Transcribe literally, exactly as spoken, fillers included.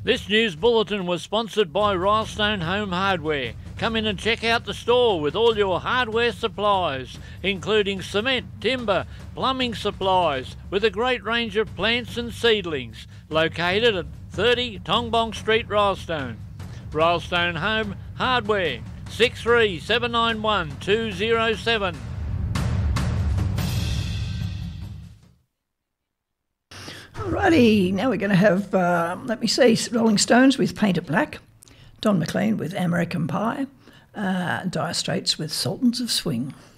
This news bulletin was sponsored by Rylestone Home Hardware. Come in and check out the store with all your hardware supplies, including cement, timber, plumbing supplies, with a great range of plants and seedlings. Located at thirty Tongbong Street, Rylestone. Rylestone Home Hardware, six three seven nine one two zero seven. Alrighty, now we're going to have, uh, let me see, Rolling Stones with Paint It Black, Don McLean with American Pie, uh, Dire Straits with Sultans of Swing.